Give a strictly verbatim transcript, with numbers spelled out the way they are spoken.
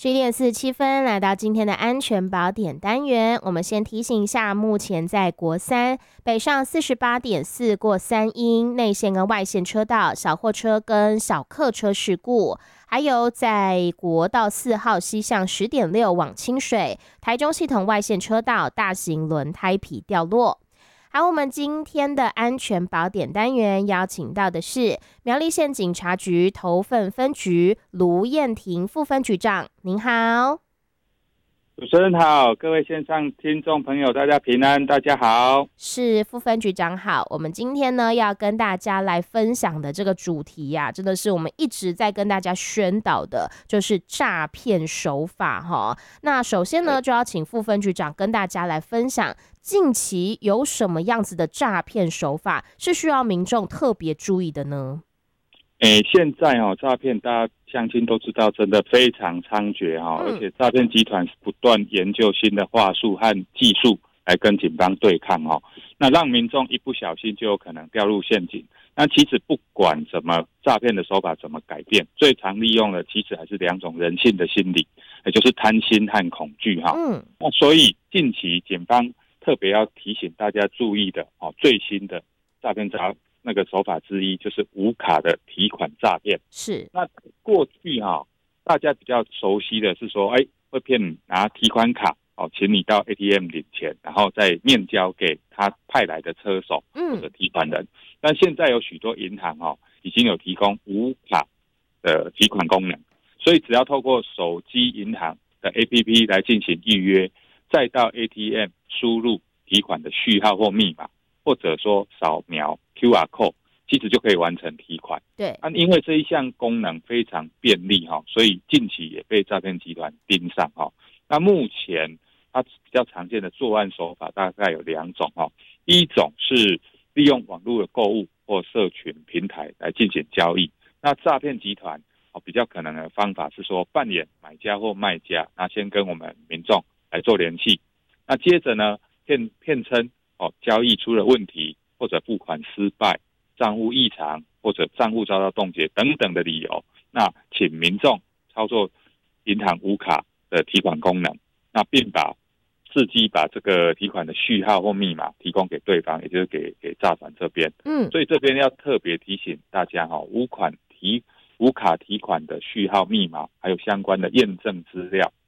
十一点四十七分，来到今天的安全宝典单元。我们先提醒一下，目前在国三北上四十八点四过三英内线跟外线车道小货车跟小客车事故，还有在国道四号西向十点六往清水台中系统外线车道大型轮胎皮掉落。好，我们今天的安全宝典单元邀请到的是苗栗县警察局头份分局卢燕婷副分局长，您好。 主持人好，各位线上听众朋友，大家平安，大家好。 是副分局长好。我们今天呢要跟大家来分享的这个主题呀、啊，真的是我们一直在跟大家宣导的，就是诈骗手法哈。那首先呢，就要请副分局长跟大家来分享，近期有什么样子的诈骗手法是需要民众特别注意的呢？ 诶，现在哦，诈骗大家相信都知道，真的非常猖獗哈、嗯，而且诈骗集团不断研究新的话术和技术来跟警方对抗哦，那让民众一不小心就有可能掉入陷阱。那其实不管怎么诈骗的手法怎么改变，最常利用的其实还是两种人性的心理，也就是贪心和恐惧哈。嗯，那所以近期警方特别要提醒大家注意的哦，最新的诈骗诈那个手法之一就是无卡的提款诈骗。 是， 那过去哈、哦，大家比较熟悉的是说，哎，会骗你拿提款卡哦，请你到 A T M 领钱，然后再面交给他派来的车手或者提款人。嗯、但现在有许多银行哦，已经有提供无卡的提款功能，所以只要透过手机银行的 A P P 来进行预约，再到 A T M 输入提款的序号或密码，或者说扫描 Q R code， 其实就可以完成提款。 对， 啊，因为这一项功能非常便利哈，所以近期也被诈骗集团盯上哈。那目前它比较常见的作案手法大概有两种哈，一种是利用网络的购物或社群平台来进行交易。那诈骗集团比较可能的方法是说扮演买家或卖家，那先跟我们民众来做联系，那接着呢骗骗称哦交易出了问题，或者付款失败、账户异常或者账户遭到冻结等等的理由，那请民众操作银行无卡的提款功能，那并把伺机把这个提款的序号或密码提供给对方，也就是给给诈团这边。嗯，所以这边要特别提醒大家哈、哦，无款提无卡提款的序号、密码还有相关的验证资料